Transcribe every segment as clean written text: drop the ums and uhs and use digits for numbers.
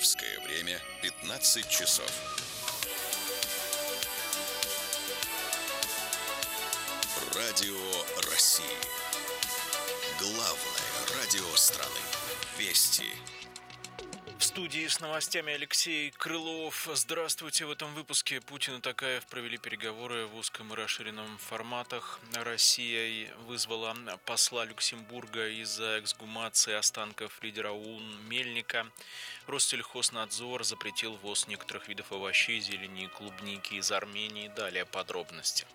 Московское время 15 часов. Радио России. Главное радио страны. Вести. В студии с новостями Алексей Крылов. Здравствуйте. В этом выпуске Путин и Токаев провели переговоры в узком и расширенном форматах. Россия вызвала посла Люксембурга из-за эксгумации останков лидера ОУН Мельника. Россельхознадзор запретил ввоз некоторых видов овощей, зелени и клубники из Армении. Далее подробности.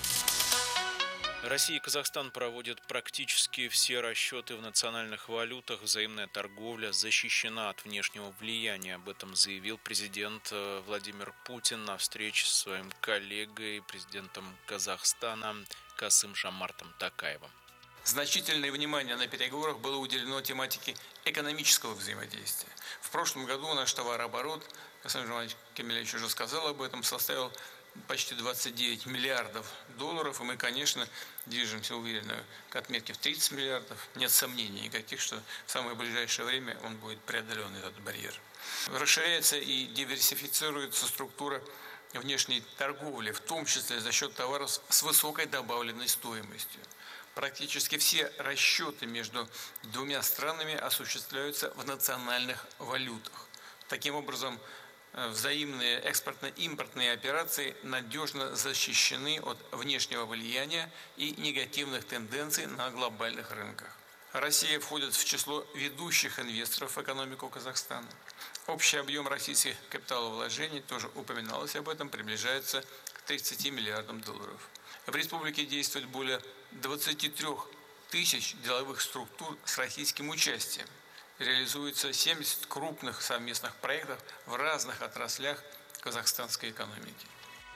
Россия и Казахстан проводят практически все расчеты в национальных валютах. Взаимная торговля защищена от внешнего влияния. Об этом заявил президент Владимир Путин на встрече со своим коллегой, президентом Казахстана Касым-Жомартом Токаевым. Значительное внимание на переговорах было уделено тематике экономического взаимодействия. В прошлом году наш товарооборот, Касым-Жомарт Кемелевич уже сказал об этом, составил почти 29 миллиардов долларов, и мы, конечно, движемся уверенно к отметке в 30 миллиардов. Нет сомнений никаких, что в самое ближайшее время он будет преодолен, этот барьер. Расширяется и диверсифицируется структура внешней торговли, в том числе за счет товаров с высокой добавленной стоимостью. Практически все расчеты между двумя странами осуществляются в национальных валютах. Таким образом, взаимные экспортно-импортные операции надежно защищены от внешнего влияния и негативных тенденций на глобальных рынках. Россия входит в число ведущих инвесторов в экономику Казахстана. Общий объем российских капиталовложений, тоже упоминалось об этом, приближается к 30 миллиардам долларов. В республике действует более 23 тысяч деловых структур с российским участием. Реализуется 70 крупных совместных проектов в разных отраслях казахстанской экономики.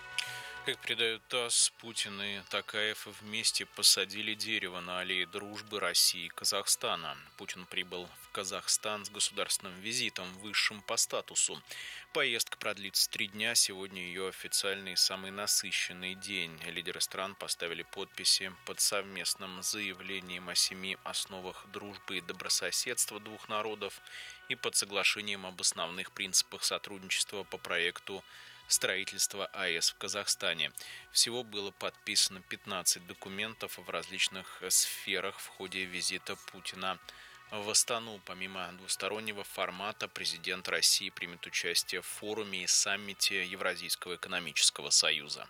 Как передают ТАСС, Путин и Токаев вместе посадили дерево на аллее дружбы России и Казахстана. Путин прибыл в Казахстан с государственным визитом, высшим по статусу. Поездка продлится 3 дня. Сегодня ее официальный и самый насыщенный день. Лидеры стран поставили подписи под совместным заявлением о 7 основах дружбы и добрососедства двух народов и под соглашением об основных принципах сотрудничества по проекту строительства АЭС в Казахстане. Всего было подписано 15 документов в различных сферах в ходе визита Путина в Астану. Помимо двустороннего формата, президент России примет участие в форуме и саммите Евразийского экономического союза.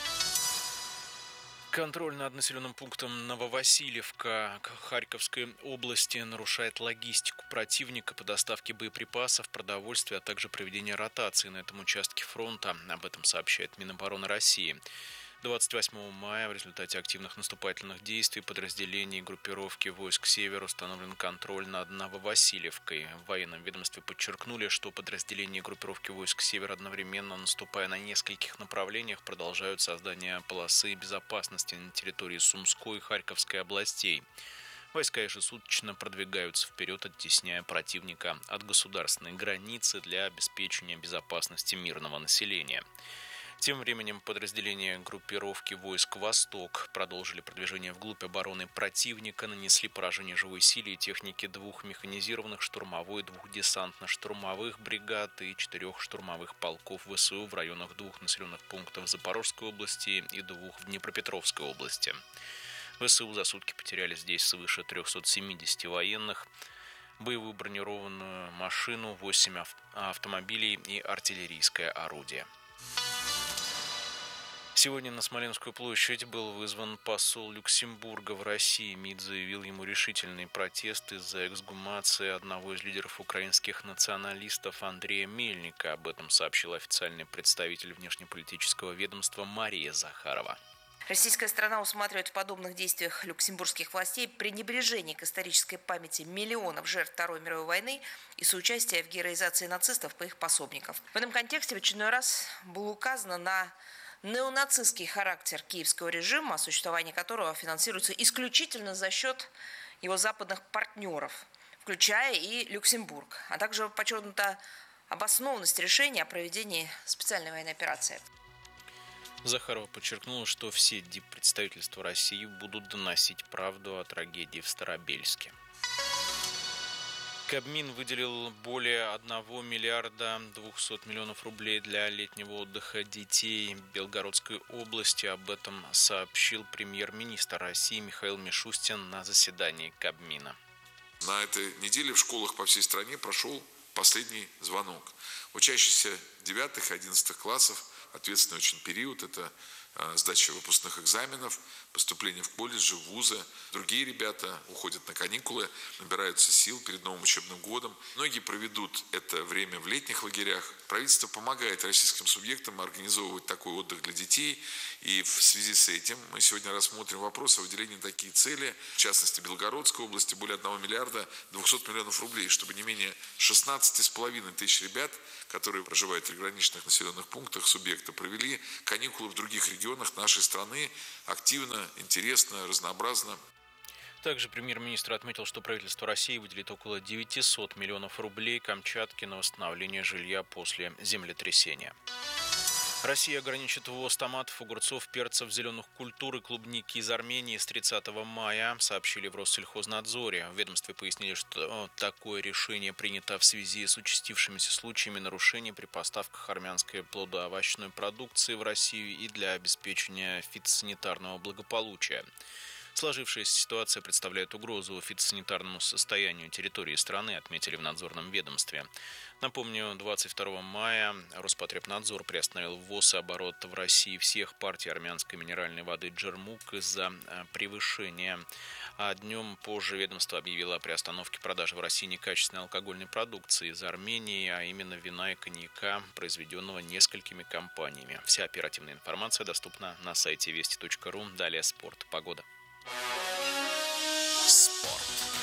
Контроль над населенным пунктом Нововасильевка Харьковской области нарушает логистику противника по доставке боеприпасов, продовольствия, а также проведение ротации на этом участке фронта. Об этом сообщает Минобороны России. 28 мая в результате активных наступательных действий подразделений группировки войск «Север» установлен контроль над Нововасильевкой. В военном ведомстве подчеркнули, что подразделения группировки войск «Север», одновременно наступая на нескольких направлениях, продолжают создание полосы безопасности на территории Сумской и Харьковской областей. Войска ежесуточно продвигаются вперед, оттесняя противника от государственной границы для обеспечения безопасности мирного населения. Тем временем подразделения группировки войск «Восток» продолжили продвижение вглубь обороны противника, нанесли поражение живой силе и технике 2 механизированных штурмовой, 2 десантно-штурмовых бригад и 4 штурмовых полков ВСУ в районах 2 населенных пунктов Запорожской области и 2 в Днепропетровской области. ВСУ за сутки потеряли здесь свыше 370 военных, боевую бронированную машину, 8 автомобилей и артиллерийское орудие. Сегодня на Смоленскую площадь был вызван посол Люксембурга в России. МИД заявил ему решительный протест из-за эксгумации одного из лидеров украинских националистов Андрея Мельника. Об этом сообщил официальный представитель внешнеполитического ведомства Мария Захарова. Российская сторона усматривает в подобных действиях люксембургских властей пренебрежение к исторической памяти миллионов жертв Второй мировой войны и соучастие в героизации нацистов по их пособников. В этом контексте в очередной раз было указано на неонацистский характер киевского режима, существование которого финансируется исключительно за счет его западных партнеров, включая и Люксембург, а также подчеркнута обоснованность решения о проведении специальной военной операции. Захарова подчеркнула, что все диппредставительства России будут доносить правду о трагедии в Старобельске. Кабмин выделил более 1 миллиарда 200 миллионов рублей для летнего отдыха детей Белгородской области. Об этом сообщил премьер-министр России Михаил Мишустин на заседании Кабмина. На этой неделе в школах по всей стране прошел последний звонок. Учащиеся 9-11 классов, ответственный очень период, это сдача выпускных экзаменов, поступление в колледжи, в вузы. Другие ребята уходят на каникулы, набираются сил перед новым учебным годом. Многие проведут это время в летних лагерях. Правительство помогает российским субъектам организовывать такой отдых для детей. И в связи с этим мы сегодня рассмотрим вопрос о выделении таких целей, в частности, Белгородской области, более 1 миллиарда 200 миллионов рублей, чтобы не менее 16,5 тысяч ребят, которые проживают в приграничных населенных пунктах субъекта, провели каникулы в других регионах нашей страны активно, интересно, разнообразно. Также премьер-министр отметил, что правительство России выделит около 900 миллионов рублей Камчатке на восстановление жилья после землетрясения. Россия ограничит ввоз томатов, огурцов, перцев, зеленых культур и клубники из Армении с 30 мая, сообщили в Россельхознадзоре. В ведомстве пояснили, что такое решение принято в связи с участившимися случаями нарушений при поставках армянской плодоовощной продукции в Россию и для обеспечения фитосанитарного благополучия. Сложившаяся ситуация представляет угрозу фитосанитарному состоянию территории страны, отметили в надзорном ведомстве. Напомню, 22 мая Роспотребнадзор приостановил ввоз и оборот в России всех партий армянской минеральной воды «Джермук» из-за превышения. А днем позже ведомство объявило о приостановке продажи в России некачественной алкогольной продукции из Армении, а именно вина и коньяка, произведенного несколькими компаниями. Вся оперативная информация доступна на сайте вести.ру. Далее спорт, погода. Спорт.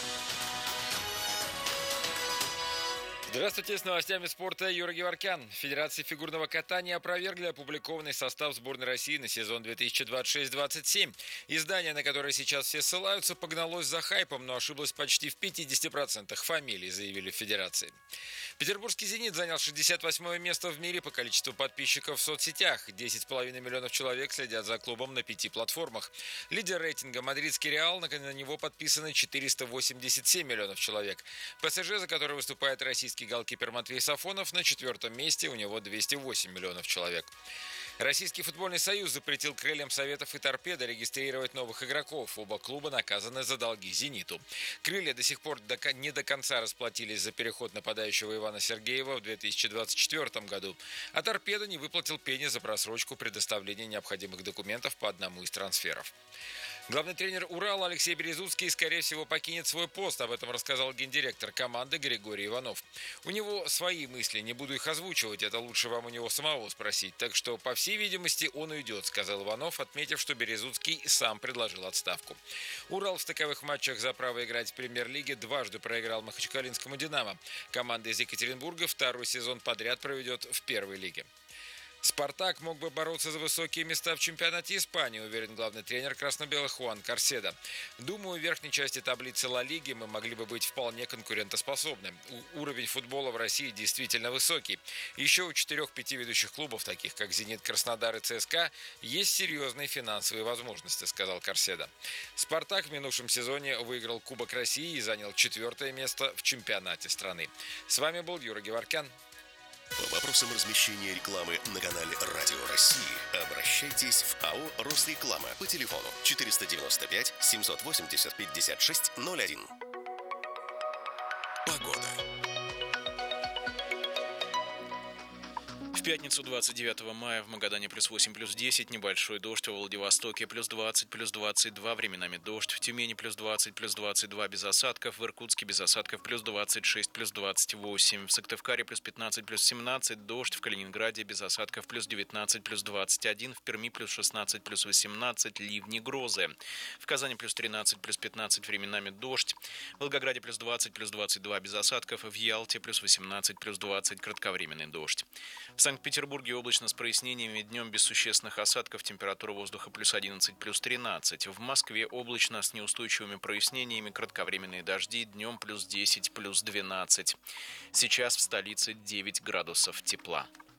Здравствуйте, с новостями спорта Юра Геворкян. Федерация фигурного катания опровергли опубликованный состав сборной России на сезон 2026-27. Издание, на которое сейчас все ссылаются, погналось за хайпом, но ошиблось почти в 50% фамилий, заявили в Федерации. Петербургский «Зенит» занял 68-е место в мире по количеству подписчиков в соцсетях. 10,5 миллионов человек следят за клубом на 5 платформах. Лидер рейтинга мадридский «Реал», на него подписаны 487 миллионов человек. ПСЖ, за который выступает российский голкипер Матвей Сафонов, на 4-м месте, у него 208 миллионов человек. Российский футбольный союз запретил крыльям Советов и Торпедо регистрировать новых игроков. Оба клуба наказаны за долги «Зениту». Крылья до сих пор не до конца расплатились за переход нападающего Ивана Сергеева в 2024 году, а Торпедо не выплатил пени за просрочку предоставления необходимых документов по одному из трансферов. Главный тренер «Урала» Алексей Березуцкий, скорее всего, покинет свой пост. Об этом рассказал гендиректор команды Григорий Иванов. У него свои мысли, не буду их озвучивать, это лучше вам у него самого спросить. Так что, по всей видимости, он уйдет, сказал Иванов, отметив, что Березуцкий сам предложил отставку. «Урал» в стыковых матчах за право играть в премьер-лиге дважды проиграл махачкалинскому «Динамо». Команда из Екатеринбурга второй сезон подряд проведет в первой лиге. «Спартак» мог бы бороться за высокие места в чемпионате Испании, уверен главный тренер красно-белых Хуан Карседа. «Думаю, в верхней части таблицы Ла Лиги мы могли бы быть вполне конкурентоспособны. Уровень футбола в России действительно высокий. Еще у 4-5 ведущих клубов, таких как «Зенит», «Краснодар» и «ЦСКА», есть серьезные финансовые возможности», сказал Карседа. «Спартак» в минувшем сезоне выиграл Кубок России и занял 4-е место в чемпионате страны. С вами был Юра Геворкян. По вопросам размещения рекламы на канале «Радио России» обращайтесь в АО «Росреклама» по телефону 495 780 5601. Погода. В пятницу 29 мая в Магадане +8, +10, небольшой дождь, во Владивостоке +20, +22, временами дождь, в Тюмени +20, +22, без осадков, в Иркутске без осадков +26, +28, в Сыктывкаре +15, +17, дождь, в Калининграде без осадков +19, +21, в Перми +16, +18, ливни, грозы, в Казани +13, +15, временами дождь, в Волгограде +20, +22, без осадков, в Ялте +18, +20, кратковременный дождь. В Санкт-Петербурге облачно с прояснениями, днем без существенных осадков, температура воздуха +11, +13. В Москве облачно с неустойчивыми прояснениями, кратковременные дожди, днем +10, +12. Сейчас в столице 9 градусов тепла.